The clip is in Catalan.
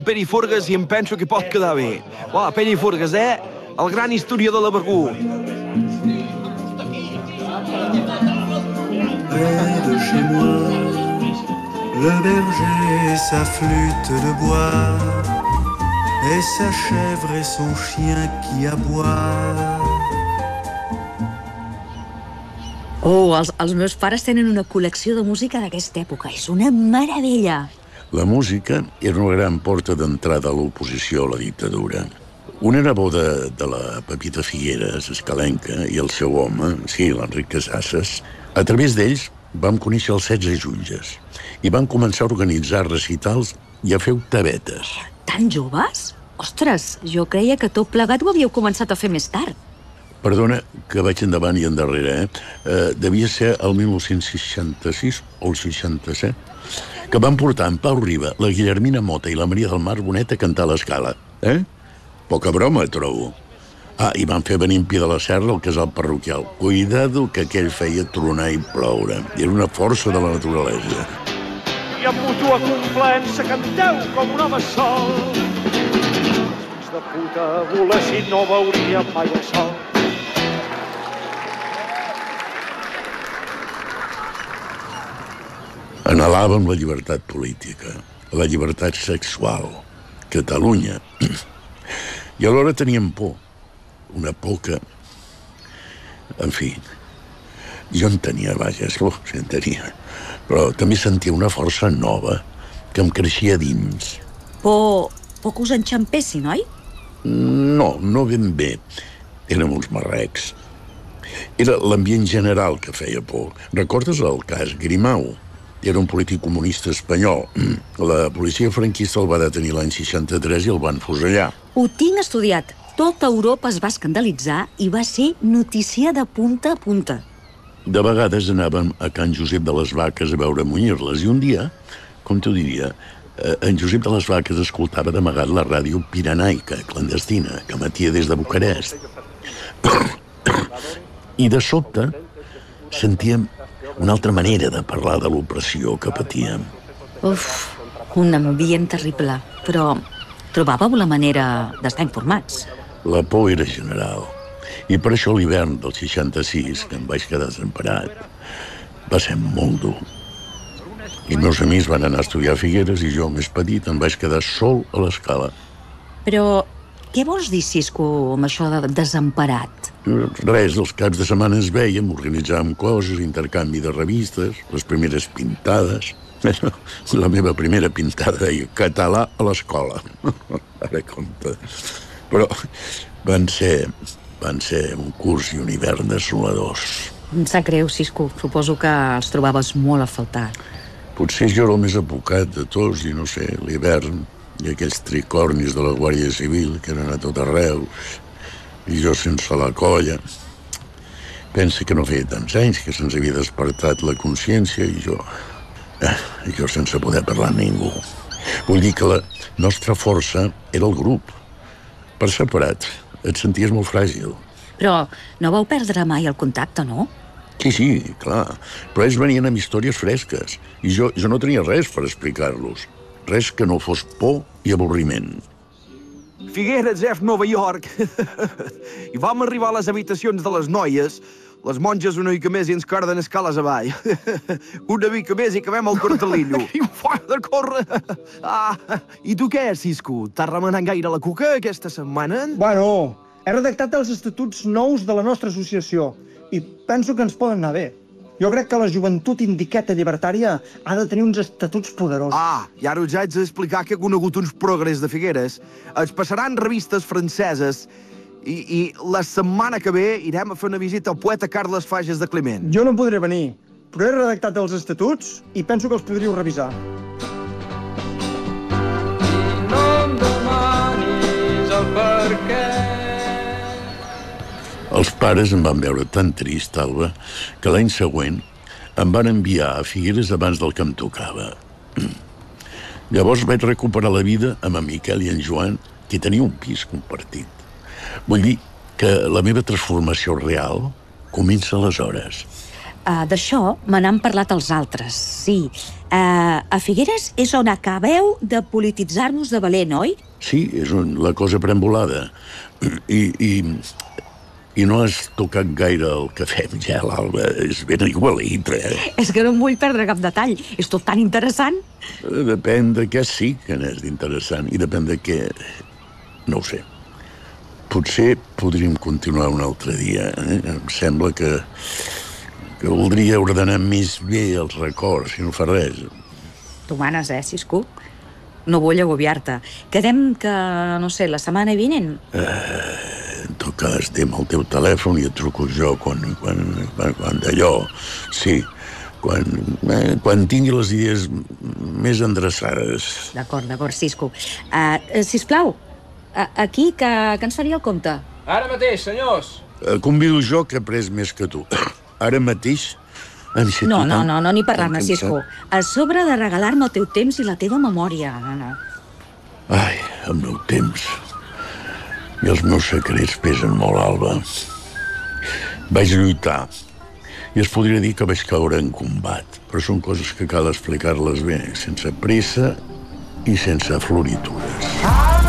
Pere Forgues i em penso que pot quedar bé. Pere Forgues, el gran historiador de Begur. Près de chez moi, le berger et sa flûte de bois, et sa chèvre et son chien qui aboie. Els meus pares tenen una col·lecció de música d'aquesta època. És una meravella. La música era una gran porta d'entrada a l'oposició a la dictadura. Una neboda de la Pepita Figueres, escalenca, i el seu home, sí, l'Enric Casasses, a través d'ells vam conèixer els 16 jutges i van començar a organitzar recitals i a fer octavetes. Tan joves? Ostres, jo creia que tot plegat ho havíeu començat a fer més tard. Perdona, que vaig endavant i endarrere, devia ser el 1966 o el 67, que van portar en Pau Riba, la Guillermina Mota i la Maria del Mar Bonet a cantar a l'Escala. Poca broma, trobo. I van fer venir en Pi de la Serra al casal parroquial. Cuidado que aquell feia tronar i ploure. Era una força de la naturalesa. I amb mútua complaença canteu com un home sol. Fills de puta volessin no veuria mai el sol. Anhelàvem la llibertat política, la llibertat sexual, Catalunya. I alhora teníem por, una por que... En fi, jo en tenia, vaja, sí en tenia, però també sentia una força nova que em creixia dins. Por que us enxampessin, oi? No ben bé. Érem uns marrecs. Era l'ambient general que feia por. Recordes el cas Grimau? Era un polític comunista espanyol. La policia franquista el va detenir l'any 63 i el van fusellar. Ho tinc estudiat. Tota Europa es va escandalitzar i va ser notícia de punta a punta. De vegades anàvem a Can Josep de les Vaques a veure munyir-les i un dia, com t'ho diria, en Josep de les Vaques escoltava d'amagat la ràdio pirenaica, clandestina, que emetia des de Bucarest. I de sobte sentíem una altra manera de parlar de l'opressió que patíem. Un ambient terrible, però trobàveu la manera d'estar informats. La por era general, i per això l'hivern del 66, que em vaig quedar desemparat, va ser molt dur. Els meus amics van anar a estudiar a Figueres i jo, més petit, em vaig quedar sol a l'Escala. Però què vols dir, Cisco, amb això de desemparat? Res, els caps de setmana ens vèiem, organitzàvem coses, intercanvi de revistes, les primeres pintades. La meva primera pintada deia català a l'escola. Ara compte. Però van ser un curs i un hivern desoladors. Em sap greu, Cisco. Suposo que els trobaves molt a faltar. Potser jo era el més apocat de tots i no sé, l'hivern i aquells tricornis de la Guàrdia Civil que eren a tot arreu i jo sense la colla. Pensa que no feia tants anys que se'ns havia despertat la consciència i jo sense poder parlar amb ningú. Vull dir que la nostra força era el grup. Per separat, et senties molt fràgil. Però no vau perdre mai el contacte, no? Sí, clar. Però ells venien amb històries fresques i jo no tenia res per explicar-los. Res que no fos por i avorriment. Figueres, Nova York. I vam arribar a les habitacions de les noies. Les monges una mica més i ens corden escales avall. Una mica més i acabem al cartelillo. I fora de córrer. I tu què, Cisco? T'has remenat gaire la cuca aquesta setmana? Bueno, he redactat els estatuts nous de la nostra associació i penso que ens poden anar bé. Jo crec que la joventut indiqueta llibertària ha de tenir uns estatuts poderosos. I ara us haig d'explicar que he conegut uns progres de Figueres. Es passaran revistes franceses i la setmana que ve irem a fer una visita al poeta Carles Fages de Climent. Jo no podré venir, però he redactat els estatuts i penso que els podríeu revisar. I no em demanis el per què. Els pares em van veure tan trist, Alba, que l'any següent em van enviar a Figueres abans del que em tocava. Llavors vaig recuperar la vida amb en Miquel i en Joan, que tenia un pis compartit. Vull dir que la meva transformació real comença aleshores. D'això me n'han parlat els altres, sí. A Figueres és on acabeu de polititzar-vos de valent, oi? Sí, és la cosa preembolada. I no has tocat gaire el que fem ja, l'Alba. És ben igualit, És que no em vull perdre cap detall. És tot tan interessant. Depèn de què sí que n'és d'interessant i depèn de què... No ho sé. Potser podríem continuar un altre dia. Em sembla que voldria ordenar més bé els records, si no fa res. Tu manes, Cisco? No vull agobiar-te. Quedem que, no sé, la setmana vinent? En tot cas, tem el teu telèfon i et truco jo quan d'allò... Sí, quan tingui les idees més endreçades. D'acord, Cisco. Sisplau, aquí, que ens faria el compte? Ara mateix, senyors! Convido jo, que he pres més que tu. Ara mateix... No, ni parlar-ne, Cisco. A sobre de regalar-me el teu temps i la teva memòria. No. Ai, el meu temps. I els meus secrets pesen molt, Alba. Vaig lluitar. I es podria dir que vaig caure en combat. Però són coses que cal explicar-les bé, sense pressa i sense floritures.